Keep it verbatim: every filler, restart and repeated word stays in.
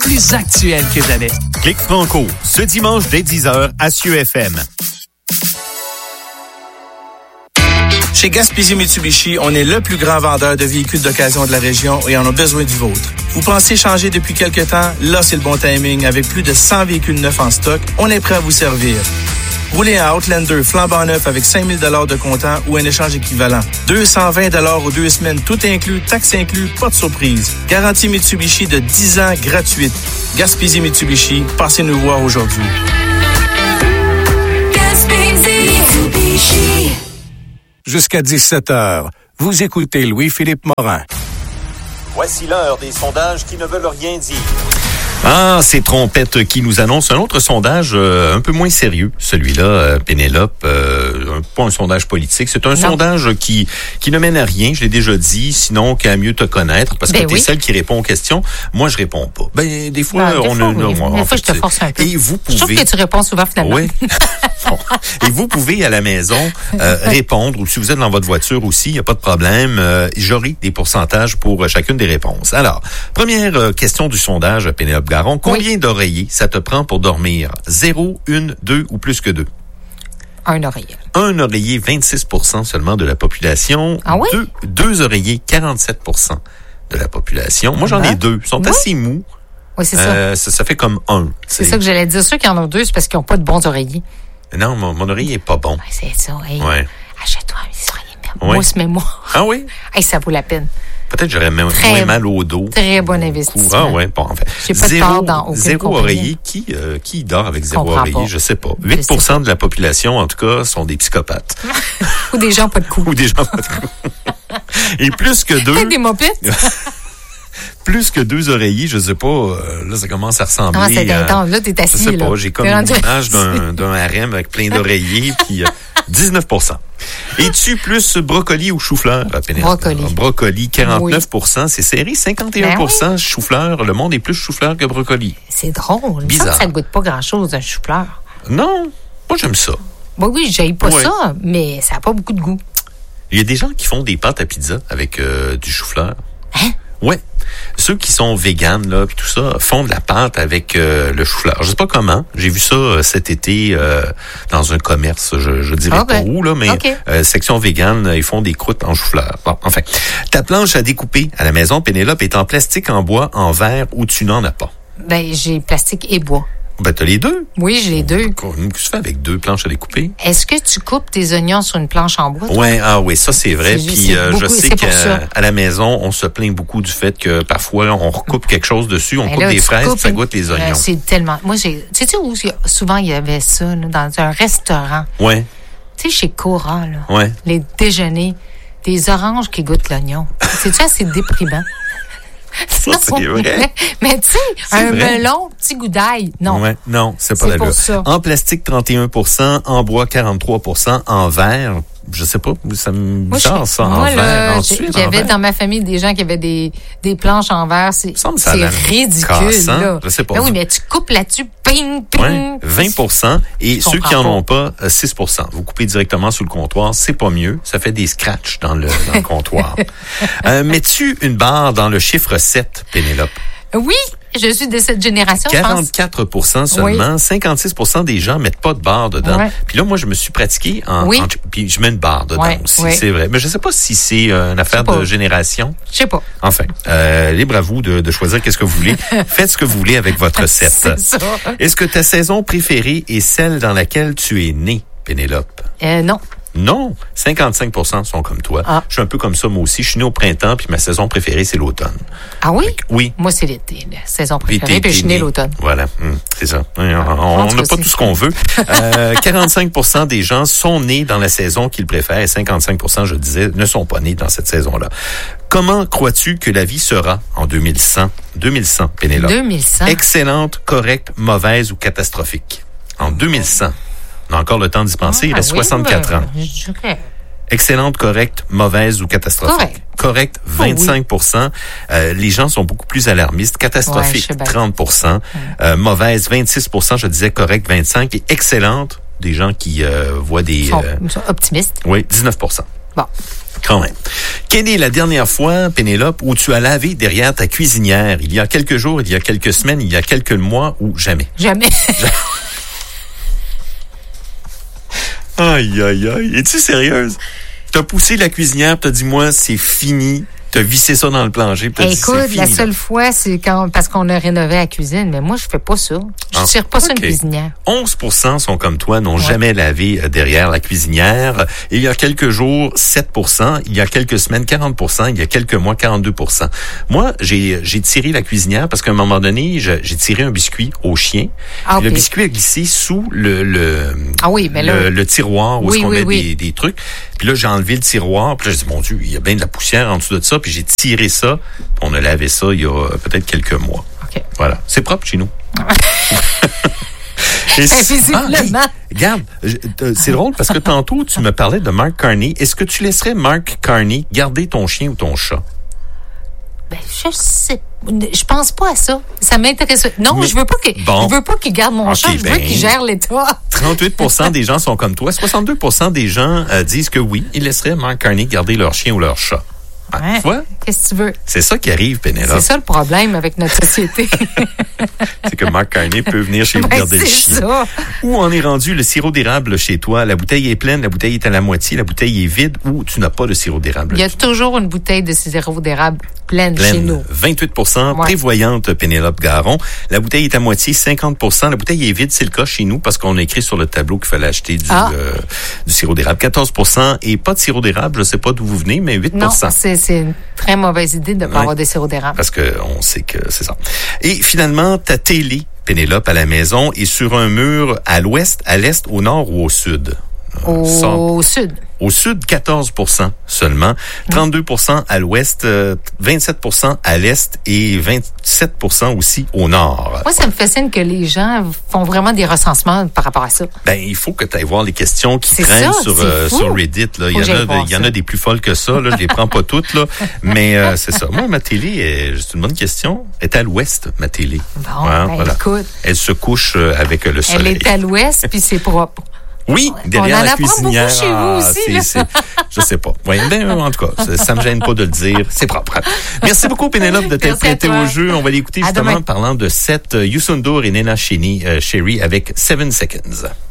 plus actuel que jamais. Clic Franco, ce dimanche dès dix heures à C I E F M. Chez Gaspésie Mitsubishi, on est le plus grand vendeur de véhicules d'occasion de la région et on a besoin du vôtre. Vous pensez changer depuis quelque temps? Là, c'est le bon timing. Avec plus de cent véhicules neufs en stock, on est prêt à vous servir. Roulez un Outlander flambant neuf avec cinq mille dollars de comptant ou un échange équivalent. deux cent vingt dollars aux deux semaines, tout inclus, taxes inclus, pas de surprise. Garantie Mitsubishi de dix ans gratuite. Gaspésie Mitsubishi, passez nous voir aujourd'hui. Gaspésie Mitsubishi. Jusqu'à dix-sept heures, vous écoutez Louis-Philippe Morin. Voici l'heure des sondages qui ne veulent rien dire. Ah, ces trompettes qui nous annoncent un autre sondage euh, un peu moins sérieux. Celui-là, euh, Pénélope, euh, pas un sondage politique, c'est un non. sondage qui qui ne mène à rien, je l'ai déjà dit, sinon qu'à mieux te connaître, parce ben que tu es oui. celle qui répond aux questions. Moi, je réponds pas. Ben, des fois, non, on des a... Fois, oui. on, des fois, je te force un peu. Et vous pouvez... Je trouve que tu réponds souvent, finalement. Oui. Bon. Et vous pouvez, à la maison, euh, répondre, ou si vous êtes dans votre voiture aussi, il n'y a pas de problème, euh, j'aurai des pourcentages pour euh, chacune des réponses. Alors, première euh, question du sondage, Pénélope Garon. Combien oui. d'oreillers ça te prend pour dormir? Zéro, une, deux ou plus que deux? Un oreiller. Un oreiller, vingt-six pour cent seulement de la population. Ah oui? Deux, deux oreillers, quarante-sept pour cent de la population. Moi, j'en ai deux. Ils sont oui. assez mous. Oui, c'est euh, ça. ça. Ça fait comme un. C'est ça que j'allais dire. Ceux qui en ont deux, c'est parce qu'ils n'ont pas de bons oreillers. Non, mon, mon oreiller est pas bon. Ouais, c'est ça. Hey, ouais. Achète-toi des oreillers. Ouais. Mousse, mais moi. Ah oui? Hey, ça vaut la peine. Peut-être que j'aurais moins très, mal au dos. Très bon investissement. Ah ouais, bon, en fait. J'ai pas zéro, de part dans aucune Zéro compagnie. oreiller. Qui, euh, qui dort avec zéro Comprends oreiller? Pas. Je sais pas. huit pour cent de la population, en tout cas, sont des psychopathes. Ou des gens pas de cou. Ou des gens pas de cou. Et plus que deux. Des mopettes. Plus que deux oreillers, je sais pas, euh, là, ça commence à ressembler. Ah, c'est intense. Là, t'es assis, je sais là. pas, j'ai comme une image d'un, d'un harem avec plein d'oreillers, puis euh, dix-neuf pour cent. Es-tu plus brocoli ou chou-fleur, Pénélope? Brocoli. Brocoli, quarante-neuf pour cent. Oui. C'est serré, cinquante et un pour cent ben oui. chou-fleur. Le monde est plus chou-fleur que brocoli. C'est drôle. Bizarre. Ça, ça goûte pas grand-chose, un chou-fleur. Non, moi, j'aime ça. Oui, oui, j'aime pas ouais. ça, mais ça n'a pas beaucoup de goût. Il y a des gens qui font des pâtes à pizza avec euh, du chou-fleur. Hein? Ouais. Ceux qui sont véganes, là, puis tout ça, font de la pâte avec euh, le chou-fleur. Je sais pas comment. J'ai vu ça euh, cet été euh, dans un commerce, je, je dirais okay. pas où, là, mais okay. euh, section végane, ils font des croûtes en chou-fleur. Bon, enfin. Ta planche à découper à la maison, Pénélope, est en plastique, en bois, en verre ou tu n'en as pas? Ben, j'ai plastique et bois. Ben, t'as les deux? Oui, j'ai les deux. Qu'est-ce que tu fais avec deux planches à découper? Est-ce que tu coupes tes oignons sur une planche en bois? Ouais, ah oui, ça c'est vrai. C'est, Puis c'est euh, beaucoup, je sais qu'à à la maison, on se plaint beaucoup du fait que parfois on recoupe quelque chose dessus, on ben coupe là, des fraises, ça goûte les oignons. Euh, c'est tellement. Moi, j'ai. Tu sais où souvent il y avait ça là, dans un restaurant? Ouais. Tu sais, chez Cora, là. Ouais. Les déjeuners, des oranges qui goûtent l'oignon. C'est-tu assez déprimant? Ça, c'est vrai. Mais, mais tu sais, un vrai. melon, petit goût d'ail, non. Ouais, non, c'est pas la ça. En plastique, trente et un pour cent, en bois, quarante-trois pour cent, en verre, je sais pas, ça me bizarre, ça, moi, en là, verre. Ensuite, j'avais dans ma famille des gens qui avaient des, des planches en verre. C'est, c'est ridicule, cassant, là. Je sais pas. Ben oui, mais tu coupes là-dessus, ping, ping. Ouais, vingt pour cent. Et je ceux qui en ont pas, six pour cent. Vous coupez directement sous le comptoir, c'est pas mieux. Ça fait des scratchs dans le, dans le comptoir. euh, mets-tu une barre dans le chiffre sept, Pénélope? Oui, je suis de cette génération, quarante-quatre pour cent seulement. Oui. cinquante-six pour cent des gens mettent pas de barre dedans. Ouais. Puis là, moi, je me suis pratiqué en... Oui. en puis je mets une barre dedans ouais, aussi, oui. c'est vrai. Mais je sais pas si c'est une affaire de génération. Je sais pas. Enfin, euh, libre à vous de, de choisir qu'est-ce que vous voulez. Faites ce que vous voulez avec votre set. C'est ça. Est-ce que ta saison préférée est celle dans laquelle tu es née, Pénélope? Euh, non. Non, cinquante-cinq pour cent sont comme toi. Ah. Je suis un peu comme ça, moi aussi. Je suis né au printemps, puis ma saison préférée, c'est l'automne. Ah oui? Donc, oui. Moi, c'est l'été, la saison préférée, puis je suis né l'automne. Voilà, hum, c'est ça. On n'a pas tout ce qu'on veut. euh, quarante-cinq pour cent des gens sont nés dans la saison qu'ils préfèrent, et cinquante-cinq pour cent, je disais, ne sont pas nés dans cette saison-là. Comment crois-tu que la vie sera en deux mille cent? deux mille cent, Pénélope. deux mille cent? Excellente, correcte, mauvaise ou catastrophique? En deux mille cent. On a encore le temps d'y penser, ah, il reste oui, soixante-quatre ans. Je dirais. Excellente, correcte, mauvaise ou catastrophique? Correct. Correct, vingt-cinq pour cent. Oh, oui. euh, les gens sont beaucoup plus alarmistes. Catastrophique, ouais, trente pour cent. Ouais. Euh, mauvaise, vingt-six pour cent. Je disais correct, vingt-cinq pour cent. Et excellente, des gens qui euh, voient des... Ils sont, euh, ils sont optimistes. Oui, dix-neuf pour cent. Bon. Quand même. Quelle est la dernière fois, Pénélope, où tu as lavé derrière ta cuisinière? Il y a quelques jours, il y a quelques semaines, il y a quelques mois ou jamais? Jamais. Aïe, aïe, aïe. Es-tu sérieuse? T'as poussé la cuisinière, t'as dit, moi, c'est fini. T'as vissé ça dans le plancher. T'as Écoute, dit, c'est fini, la seule là. fois, c'est quand parce qu'on a rénové la cuisine. Mais moi, je fais pas ça. Je Ah, tire pas okay. ça une cuisinière. onze pour cent sont comme toi, n'ont Ouais. jamais lavé euh, derrière la cuisinière. Il y a quelques jours, sept pour cent. Il y a quelques semaines, quarante pour cent. Il y a quelques mois, quarante-deux pour cent. Moi, j'ai j'ai tiré la cuisinière parce qu'à un moment donné, je- j'ai tiré un biscuit au chien. Ah, Puis Le ok. biscuit a glissé sous le le, Ah oui, mais là- le, le tiroir où Oui, est-ce qu'on oui, met oui. Des, des trucs. Puis là, j'ai enlevé le tiroir. Puis là, j'ai dit, mon Dieu, il y a bien de la poussière en dessous de ça. Puis j'ai tiré ça. On a lavé ça il y a euh, peut-être quelques mois. OK. Voilà. C'est propre chez nous. Et Ben, si- visiblement. Ah, hey, regarde, je- euh, c'est drôle parce que tantôt, tu me parlais de Mark Carney. Est-ce que tu laisserais Mark Carney garder ton chien ou ton chat? Ben, je sais. Je pense pas à ça. Ça m'intéresse. Non, Mais- je veux pas qu'il. Bon. Je veux pas qu'il garde mon Ok, chat. Je veux ben- qu'il gère l'État. trente-huit pour cent des gens sont comme toi. soixante-deux pour cent des gens euh, disent que oui, ils laisseraient Mark Carney garder leur chien ou leur chat. Ah, Ouais. tu vois? Qu'est-ce que tu veux? C'est ça qui arrive, Pénélope. C'est ça le problème avec notre société. C'est que Mark Carney peut venir chez vous Ben, garder le c'est chien. ça. Où en est rendu le sirop d'érable chez toi? La bouteille est pleine, la bouteille est à la moitié, la bouteille est vide ou tu n'as pas de sirop d'érable? Il y a toujours une bouteille de sirop d'érable pleine, chez Pleine. nous. vingt-huit pour cent. Ouais. Prévoyante Pénélope Garon. La bouteille est à moitié, cinquante pour cent. La bouteille est vide, c'est le cas chez nous parce qu'on a écrit sur le tableau qu'il fallait acheter du, Ah. euh, du sirop d'érable. quatorze pour cent et pas de sirop d'érable, je sais pas d'où vous venez, mais huit Non, pour cent. c'est c'est une très mauvaise idée de ne pas Ouais. avoir de sirop d'érable. Parce que on sait que c'est ça. Et finalement, ta télé, Pénélope, à la maison, est sur un mur à l'ouest, à l'est, au nord ou au sud? Au Sort- sud. Au sud, quatorze pour cent seulement. trente-deux pour cent à l'ouest, euh, vingt-sept pour cent à l'est et vingt-sept pour cent aussi au nord. Moi, ça me fascine que les gens font vraiment des recensements par rapport à ça. Ben, il faut que tu ailles voir les questions qui C'est traînent ça, sur, c'est euh, fou. sur Reddit. Là. Il y Faut que en a, j'aille voir il y en ça. a des plus folles que ça. Là. Je les prends pas toutes, là. Mais euh, c'est ça. Moi, ma télé, est- c'est une bonne question. Elle est à l'ouest, ma télé. Bon, Ouais, ben, écoute. Elle se couche euh, avec le Elle soleil. est à l'ouest, puis c'est propre. Oui, derrière On en la apprend cuisinière. beaucoup chez vous Ah, aussi, c'est- là. c'est- je sais pas. Ouais, ben, en tout cas, ça, ça me gêne pas de le dire. C'est propre. Merci beaucoup, Pénélope, de t'être Merci à prêtée toi. au jeu. On va l'écouter À justement demain. parlant de Seth Youssoundour et Nena Cheney, euh, Sherry avec Seven Seconds.